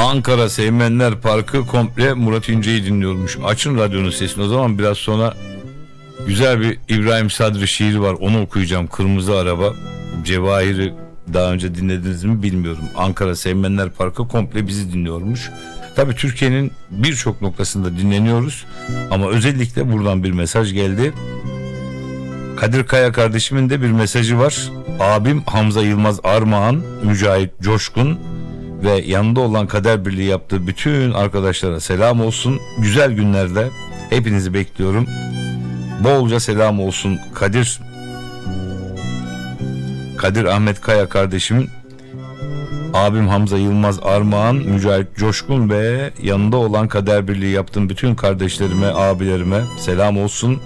Ankara Seymenler Parkı komple Murat İnce'yi dinliyormuş. Açın radyonun sesini, o zaman biraz sonra güzel bir İbrahim Sadri şiiri var, onu okuyacağım. Kırmızı Araba. Cevahir'i daha önce dinlediniz mi bilmiyorum. Ankara Seymenler Parkı komple bizi dinliyormuş. Tabii Türkiye'nin birçok noktasında dinleniyoruz ama özellikle buradan bir mesaj geldi. Kadir Kaya kardeşimin de bir mesajı var. Abim Hamza Yılmaz Armağan, Mücahit Coşkun ve yanında olan Kader Birliği yaptığı bütün arkadaşlara selam olsun. Güzel günlerde hepinizi bekliyorum. Bolca selam olsun Kadir Ahmet Kaya kardeşimin, abim Hamza Yılmaz Armağan, Mücahit Coşkun ve yanında olan Kader Birliği yaptığım bütün kardeşlerime, abilerime selam olsun.